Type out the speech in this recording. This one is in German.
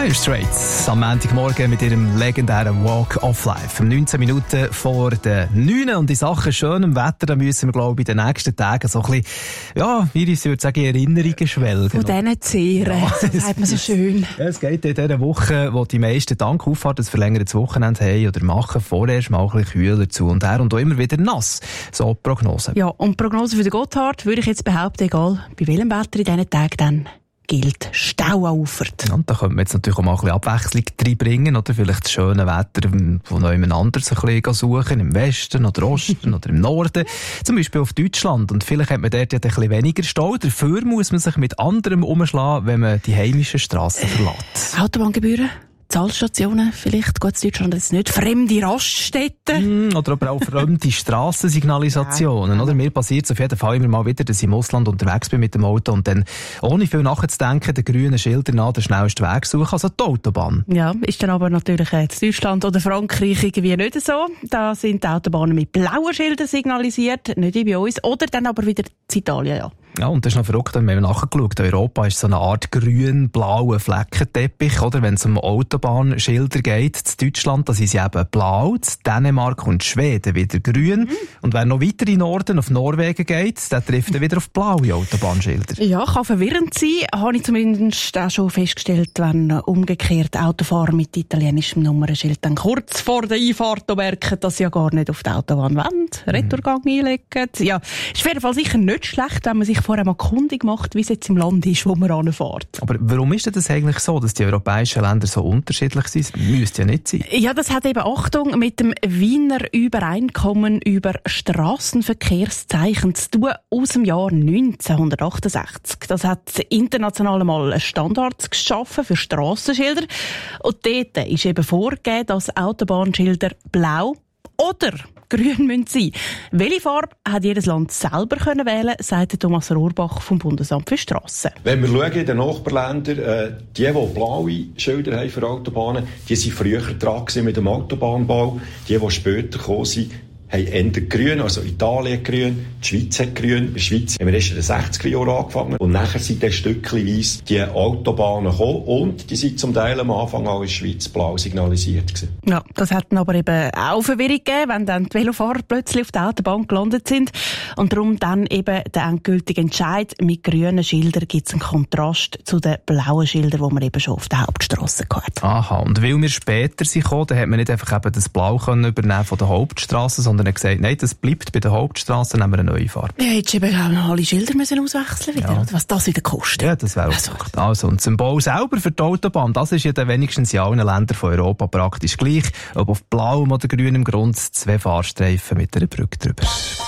Dire Straits am Montagmorgen mit ihrem legendären Walk of Life. 19 Minuten vor der 9. Und in Sachen schönem Wetter, da müssen wir, glaube ich, in den nächsten Tagen so ein bisschen, ja, wie ich würde sagen, Erinnerungen schwelgen. Von diesen Zehren, ja, so sagt man so schön. Ja, es geht in dieser Woche, wo die meisten dank Auffahrt ein verlängertes Wochenende haben oder machen, vorerst mal ein bisschen kühler zu und her und auch immer wieder nass. So die Prognose. Ja, und die Prognose für den Gotthard würde ich jetzt behaupten, egal bei welchem Wetter in diesen Tagen dann gilt Stau an Ufert. Ja, und da könnte man jetzt natürlich auch mal ein bisschen Abwechslung reinbringen, oder vielleicht das schöne Wetter von jemand anderes ein bisschen suchen, im Westen oder Osten oder im Norden, zum Beispiel auf Deutschland. Und vielleicht hat man dort ja ein bisschen weniger Stau, dafür muss man sich mit anderem umschlagen, wenn man die heimischen Strassen verlässt. Autobahngebühren? Zahlstationen vielleicht, gut, in Deutschland jetzt nicht, fremde Raststätten. Oder aber auch fremde Strassensignalisationen. Ja. Oder? Mir passiert es auf jeden Fall immer mal wieder, dass ich im Ausland unterwegs bin mit dem Auto und dann, ohne viel nachzudenken, den grünen Schildern nach den schnellsten Weg suche, also die Autobahn. Ja, ist dann aber natürlich in Deutschland oder Frankreich irgendwie nicht so. Da sind die Autobahnen mit blauen Schildern signalisiert, nicht wie bei uns. Oder dann aber wieder in Italien, ja. Ja, und das ist noch verrückt, wenn man nachgeschaut. Europa ist so eine Art grün-blauer Fleckenteppich, oder? Wenn es um Autobahnschilder geht, in Deutschland, da sind sie eben blau, in Dänemark und Schweden wieder grün. Und wer noch weiter in Norden, auf Norwegen geht, der trifft dann wieder auf blaue Autobahnschilder. Ja, kann verwirrend sein, habe ich zumindest auch schon festgestellt, wenn umgekehrt Autofahrer mit italienischem Nummernschild dann kurz vor der Einfahrt merken, dass sie ja gar nicht auf die Autobahn wollen, Retourgang einlegen. Ja, ist auf jeden Fall sicher nicht schlecht, wenn man sich vorher mal kundig macht, wie es jetzt im Land ist, wo man ranfährt. Aber warum ist das eigentlich so, dass die europäischen Länder so unterschiedlich sind? Müsste ja nicht sein. Ja, das hat eben, Achtung, mit dem Wiener Übereinkommen über Strassenverkehrszeichen zu tun aus dem Jahr 1968. Das hat international mal Standards geschaffen für Strassenschilder. Und dort ist eben vorgegeben, dass Autobahnschilder blau oder grün müssen sein. Welche Farbe hat jedes Land selber können wählen, sagt Thomas Rohrbach vom Bundesamt für Strassen. Wenn wir schauen in den Nachbarländern, die blaue Schilder haben für Autobahnen, die sind früher dran mit dem Autobahnbau. Die später gekommen sind, haben eher grün, also Italien grün, die Schweiz hat grün. In der Schweiz haben wir erst in den 60er Jahren angefangen. Und nachher sind dann stückchenweise die Autobahnen gekommen und die sind zum Teil am Anfang auch in der Schweiz blau signalisiert gewesen. Ja, das hat dann aber eben auch Verwirrung gegeben, wenn dann die Velofahrer plötzlich auf der Autobahn gelandet sind. Und darum dann eben der endgültige Entscheid, mit grünen Schildern gibt es einen Kontrast zu den blauen Schildern, die man eben schon auf der Hauptstrasse hat. Aha, und weil wir später sind gekommen, dann hat man nicht einfach eben das Blau können übernehmen von der Hauptstrasse, sondern hat gesagt, nein, das bleibt bei der Hauptstrasse, nehmen wir eine neue Farbe. Ja, hättest du eben auch alle Schilder müssen auswechseln wieder, oder? Was das wieder kostet. Ja, das wäre auch also, und das Symbol selber für die Autobahn, das ist ja dann wenigstens in allen Ländern von Europa praktisch gleich, ob auf blauem oder grünem Grund 2 Fahrstreifen mit einer Brücke drüber.